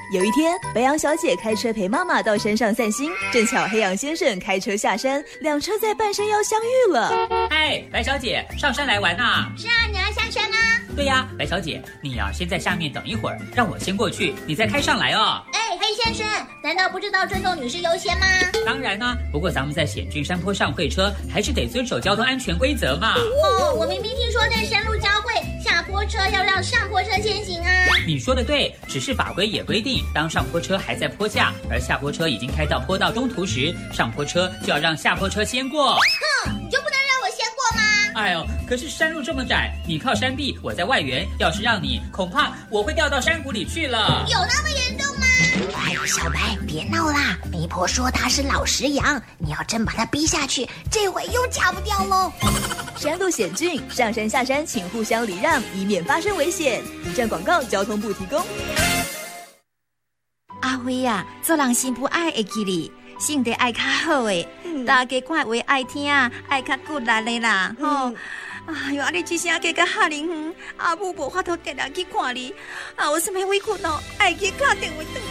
有一天，白羊小姐开车陪妈妈到山上散心，正巧黑羊先生开车下山，两车在半山腰相遇了。 嗨，白小姐，上山来玩啊？ 是啊，你要下山啊？ 对呀，白小姐，你呀先在下面等一会儿，让我先过去，你再开上来哦。 哎，黑先生，难道不知道尊重女士优先吗？ 当然啦，不过咱们在险峻山坡上会车，还是得遵守交通安全规则嘛。 哦，我明明听说在山路交汇，下坡车要让上坡车先行啊。 你说的对，只是法规也规定，当上坡车还在坡下，而下坡车已经开到坡道中途时，上坡车就要让下坡车先过。 哼，你就不能让我先过吗？ 哎呦，可是山路这么窄，你靠山壁，我在外缘，要是让你，恐怕我会掉到山谷里去了。 有那么严重吗？ 哎呦，小白，别闹啦！媒婆说他是老实羊，你要真把他逼下去，这回又嫁不掉喽。 山路险峻，上山下山请互相礼让，以免发生危险。以上广告，交通部提供。 阿辉啊，做人心不爱会记哩，性格爱较好诶，大家看话爱听，爱较骨力的啦，吼。哎呦，你这声加较吓人远，阿母无法度定定去看你，啊，我什么委屈哦，爱去打电话转。